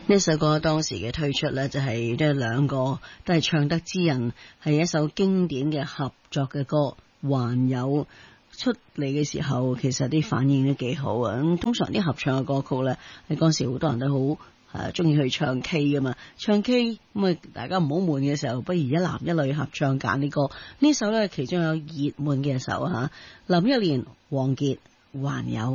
呢首歌當時嘅推出呢，就係即係兩個都係唱得之人，係一首經典嘅合作嘅歌。還有出嚟嘅時候，其實啲反應都幾好啊！咁通常啲合唱嘅歌曲呢，喺嗰時好多人都好中意去唱 K 噶嘛，唱 K 咁啊，大家唔好悶嘅時候，不如一男一女合唱揀啲歌。呢首呢，其中有熱門嘅一首嚇，林憶蓮、王傑還有。